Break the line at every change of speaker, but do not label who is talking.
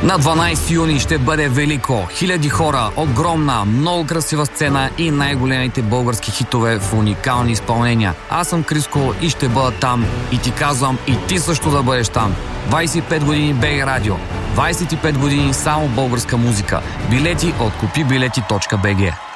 На 12 юни ще бъде велико. Хиляди хора, огромна, много красива сцена и най-големите български хитове в уникални изпълнения. Аз съм Криско и ще бъда там. И ти казвам, и ти също да бъдеш там. 25 години БГ Радио. 25 години само българска музика. Билети от kupibileti.bg.